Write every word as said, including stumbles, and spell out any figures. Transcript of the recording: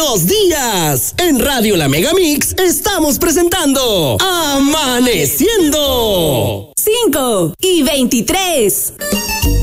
los días. En Radio La Megamix estamos presentando Amaneciendo. cinco y veintitrés.